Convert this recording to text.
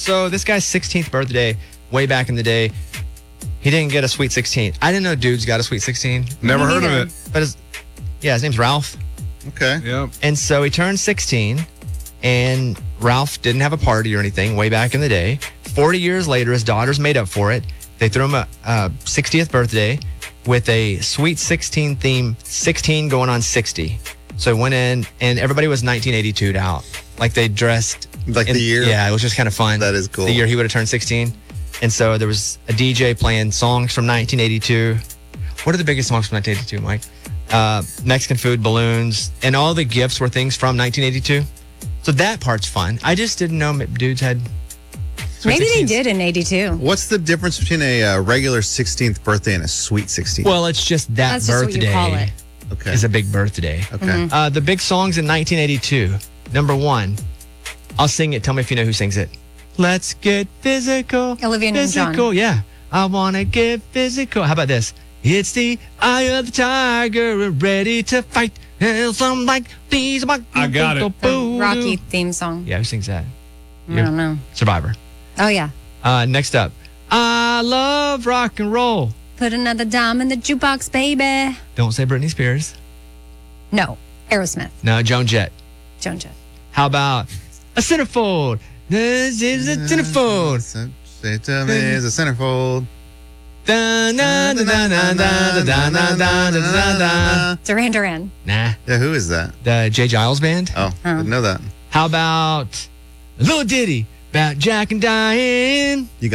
So this guy's 16th birthday, way back in the day, he didn't get a Sweet 16. I didn't know dudes got a Sweet 16. Never heard of it. But his name's Ralph. Okay. Yep. And so he turned 16, and Ralph didn't have a party or anything way back in the day. 40 years later, his daughters made up for it. They threw him a 60th birthday with a Sweet 16 theme, 16 going on 60. So he went in, and everybody was 1982'd out. Like they dressed. Like the year? Yeah, it was just kind of fun. That is cool. The year he would have turned 16. And so there was a DJ playing songs from 1982. What are the biggest songs from 1982, Mike? Mexican food, balloons, and all the gifts were things from 1982. So that part's fun. I just didn't know dudes had Sweet Maybe 16s. they did in 82. What's the difference between a regular 16th birthday and a Sweet 16? Well, it's just that That's just what birthday you call it. Okay. is a big birthday. Okay. The big songs in 1982. Number one, I'll sing it. Tell me if you know who sings it. Let's get physical. Olivia Newton-John. Physical, yeah. I want to get physical. How about this? It's the eye of the tiger, ready to fight. And some like these. I got it. The Rocky theme song. Yeah, who sings that? I don't know. Survivor. Oh, yeah. Next up, I love rock and roll. Put another dime in the jukebox, baby. Don't say Britney Spears. No. Aerosmith. No, Joan Jett. Joan Jett. How about a centerfold? This is a centerfold. Say to me, is a centerfold. Da, da, da, da, da, da, da, da, da, da, da. Duran Duran. Nah, Yeah, who is that? the Jay Giles band. Oh, didn't know that. How about a little ditty about Jack and Diane?